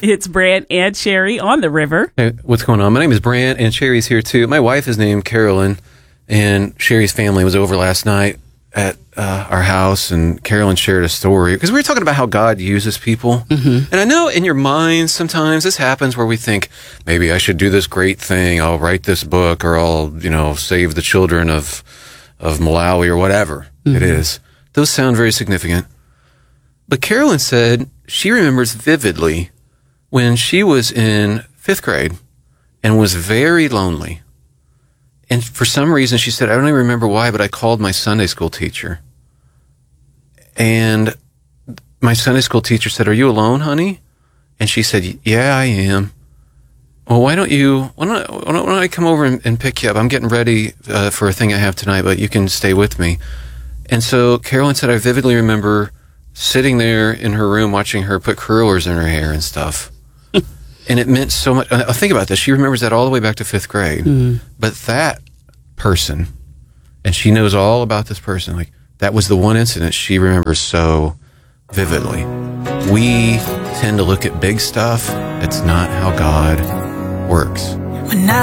It's Brant and Sherry on the river. Hey, what's going on? My name is Brant, and Sherry's here too. My wife is named Carolyn, and Sherry's family was over last night at our house, and Carolyn shared a story because we were talking about how God uses people. And I know in your mind sometimes this happens where we think, maybe I should do this great thing. I'll write this book, or I'll, save the children of Malawi, or whatever it is. Those sound very significant. But Carolyn said she remembers vividly when she was in 5th grade and was very lonely. And for some reason, she said, I don't even remember why, but I called my Sunday school teacher. And my Sunday school teacher said, are you alone, honey? And she said, yeah, I am. Well, why don't I come over and pick you up? I'm getting ready for a thing I have tonight, but you can stay with me. And so Carolyn said, I vividly remember sitting there in her room watching her put curlers in her hair and stuff. And it meant so much. Think about this. She remembers that all the way back to 5th grade. But that person, and she knows all about this person, like that was the one incident she remembers so vividly. We tend to look at big stuff. That's not how God works. When